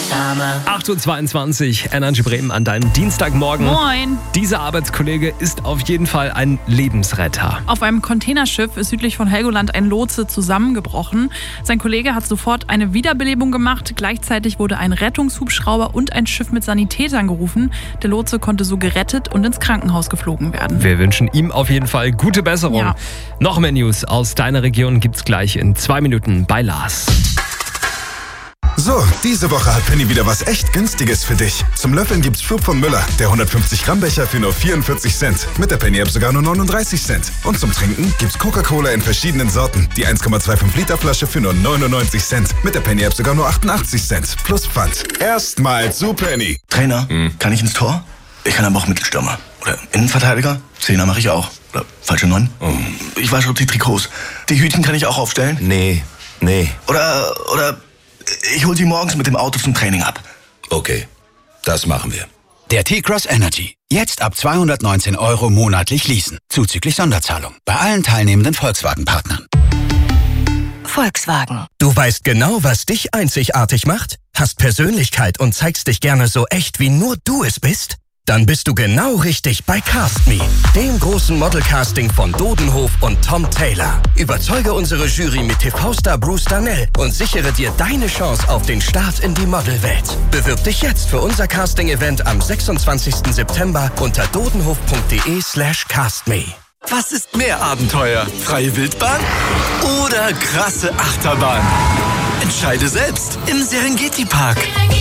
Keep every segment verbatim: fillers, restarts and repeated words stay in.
acht Uhr zweiundzwanzig, Energy Bremen an deinem Dienstagmorgen. Moin. Dieser Arbeitskollege ist auf jeden Fall ein Lebensretter. Auf einem Containerschiff ist südlich von Helgoland ein Lotse zusammengebrochen. Sein Kollege hat sofort eine Wiederbelebung gemacht. Gleichzeitig wurde ein Rettungshubschrauber und ein Schiff mit Sanitätern gerufen. Der Lotse konnte so gerettet und ins Krankenhaus geflogen werden. Wir wünschen ihm auf jeden Fall gute Besserung. Ja. Noch mehr News aus deiner Region gibt's gleich in zwei Minuten bei Lars. So, diese Woche hat Penny wieder was echt Günstiges für dich. Zum Löffeln gibt's Schub von Müller, der hundertfünfzig Gramm Becher für nur vierundvierzig Cent. Mit der Penny-App sogar nur neununddreißig Cent. Und zum Trinken gibt's Coca-Cola in verschiedenen Sorten. Die eins Komma fünfundzwanzig Liter Flasche für nur neunundneunzig Cent. Mit der Penny-App sogar nur achtundachtzig Cent. Plus Pfand. Erstmal zu Penny. Trainer, hm. kann ich ins Tor? Ich kann aber auch Mittelstürmer. Oder Innenverteidiger? Zehner mache ich auch. Oder falsche Neun? Oh. Ich wasche auch die Trikots. Die Hütchen kann ich auch aufstellen? Nee, nee. Oder, oder... Ich hol die morgens mit dem Auto zum Training ab. Okay, das machen wir. Der T-Cross Energy. Jetzt ab zweihundertneunzehn Euro monatlich leasen. Zuzüglich Sonderzahlung. Bei allen teilnehmenden Volkswagen-Partnern. Volkswagen. Du weißt genau, was dich einzigartig macht? Hast Persönlichkeit und zeigst dich gerne so echt, wie nur du es bist? Dann bist du genau richtig bei Cast Me, dem großen Modelcasting von Dodenhof und Tom Taylor. Überzeuge unsere Jury mit T V-Star Bruce Darnell und sichere dir deine Chance auf den Start in die Modelwelt. Bewirb dich jetzt für unser Casting-Event am sechsundzwanzigsten September unter dodenhof.de slash castme. Was ist mehr Abenteuer? Freie Wildbahn oder krasse Achterbahn? Entscheide selbst im Serengeti Park.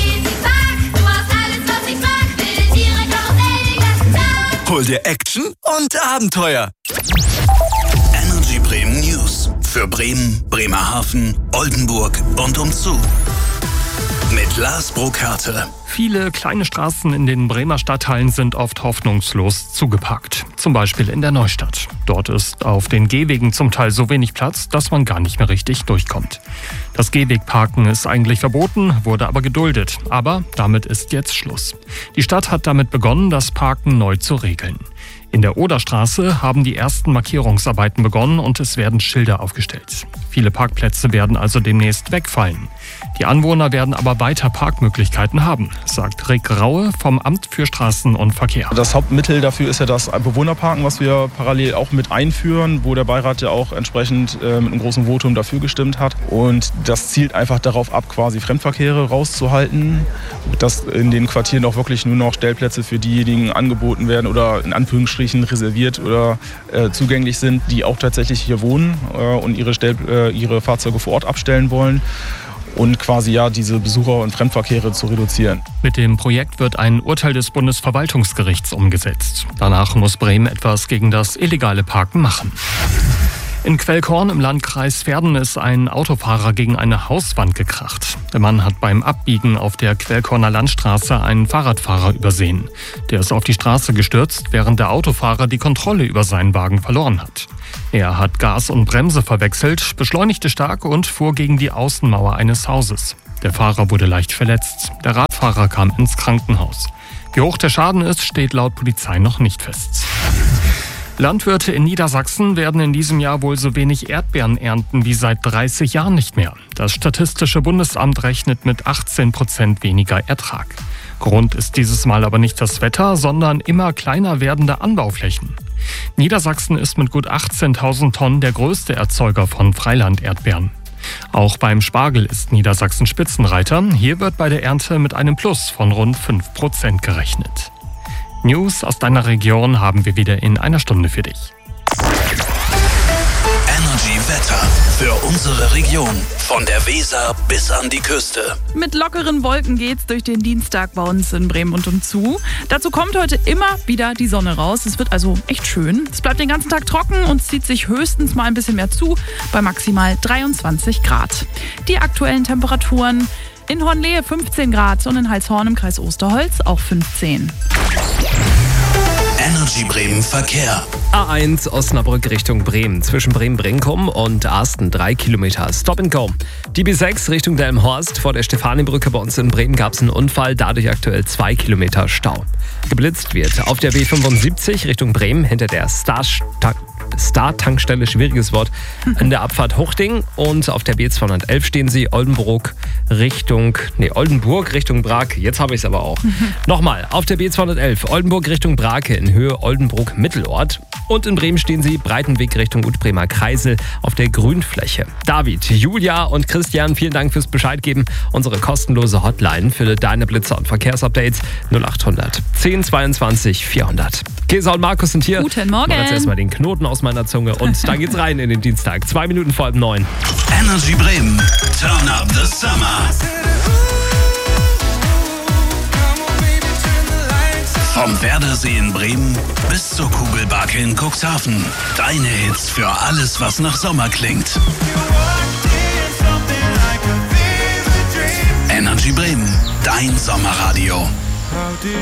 Hol dir Action und Abenteuer. Energy Bremen News. Für Bremen, Bremerhaven, Oldenburg und umzu. Mit Lars Burkhardt. Viele kleine Straßen in den Bremer Stadtteilen sind oft hoffnungslos zugeparkt. Zum Beispiel in der Neustadt. Dort ist auf den Gehwegen zum Teil so wenig Platz, dass man gar nicht mehr richtig durchkommt. Das Gehwegparken ist eigentlich verboten, wurde aber geduldet. Aber damit ist jetzt Schluss. Die Stadt hat damit begonnen, das Parken neu zu regeln. In der Oderstraße haben die ersten Markierungsarbeiten begonnen und es werden Schilder aufgestellt. Viele Parkplätze werden also demnächst wegfallen. Die Anwohner werden aber weiter Parkmöglichkeiten haben, sagt Rick Raue vom Amt für Straßen und Verkehr. Das Hauptmittel dafür ist ja das Bewohnerparken, was wir parallel auch mit einführen, wo der Beirat ja auch entsprechend äh, mit einem großen Votum dafür gestimmt hat. Und das zielt einfach darauf ab, quasi Fremdverkehre rauszuhalten, dass in den Quartieren auch wirklich nur noch Stellplätze für diejenigen angeboten werden oder in Anführungsstrichen reserviert oder äh, zugänglich sind, die auch tatsächlich hier wohnen äh, und ihre, Stell, äh, ihre Fahrzeuge vor Ort abstellen wollen. Und quasi ja diese Besucher- und Fremdverkehre zu reduzieren. Mit dem Projekt wird ein Urteil des Bundesverwaltungsgerichts umgesetzt. Danach muss Bremen etwas gegen das illegale Parken machen. In Quellkorn im Landkreis Verden ist ein Autofahrer gegen eine Hauswand gekracht. Der Mann hat beim Abbiegen auf der Quellkorner Landstraße einen Fahrradfahrer übersehen. Der ist auf die Straße gestürzt, während der Autofahrer die Kontrolle über seinen Wagen verloren hat. Er hat Gas und Bremse verwechselt, beschleunigte stark und fuhr gegen die Außenmauer eines Hauses. Der Fahrer wurde leicht verletzt. Der Radfahrer kam ins Krankenhaus. Wie hoch der Schaden ist, steht laut Polizei noch nicht fest. Landwirte in Niedersachsen werden in diesem Jahr wohl so wenig Erdbeeren ernten wie seit dreißig Jahren nicht mehr. Das Statistische Bundesamt rechnet mit achtzehn Prozent weniger Ertrag. Grund ist dieses Mal aber nicht das Wetter, sondern immer kleiner werdende Anbauflächen. Niedersachsen ist mit gut achtzehntausend Tonnen der größte Erzeuger von Freiland-Erdbeeren. Auch beim Spargel ist Niedersachsen Spitzenreiter. Hier wird bei der Ernte mit einem Plus von rund fünf Prozent gerechnet. News aus deiner Region haben wir wieder in einer Stunde für dich. Energy Wetter für unsere Region. Von der Weser bis an die Küste. Mit lockeren Wolken geht's durch den Dienstag bei uns in Bremen und umzu. Dazu kommt heute immer wieder die Sonne raus. Es wird also echt schön. Es bleibt den ganzen Tag trocken und zieht sich höchstens mal ein bisschen mehr zu, bei maximal dreiundzwanzig Grad. Die aktuellen Temperaturen: in Hornlehe fünfzehn Grad und in Heilshorn im Kreis Osterholz auch fünfzehn. Energy Bremen Verkehr. A eins Osnabrück Richtung Bremen. Zwischen Bremen-Brinkum und Arsten drei Kilometer. Stop and go. Die B sechs Richtung Delmenhorst. Vor der Stefanibrücke bei uns in Bremen gab es einen Unfall. Dadurch aktuell zwei Kilometer Stau. Geblitzt wird auf der B fünfundsiebzig Richtung Bremen hinter der Star Star-Tankstelle, schwieriges Wort, an der Abfahrt Huchting. Und auf der B zweihundertelf stehen Sie Oldenburg Richtung, nee, Oldenburg Richtung Brake. Jetzt habe ich es aber auch. Nochmal, auf der B zweihundertelf Oldenburg Richtung Brake in Höhe Oldenburg-Mittelort. Und in Bremen stehen Sie Breitenweg Richtung Utbremer Kreisel auf der Grünfläche. David, Julia und Christian, vielen Dank fürs Bescheid geben. Unsere kostenlose Hotline für deine Blitzer und Verkehrsupdates null achthundert zehn zweiundzwanzig vierhundert. Gesa und Markus sind hier. Guten Morgen. Ich mach jetzt erstmal den Knoten aus meiner Zunge und dann geht's rein in den Dienstag. Zwei Minuten vor halb neun. Energy Bremen. Turn up the summer. Vom Werdersee in Bremen bis zur Kugelbarke in Cuxhaven. Deine Hits für alles, was nach Sommer klingt. Energy Bremen, dein Sommerradio.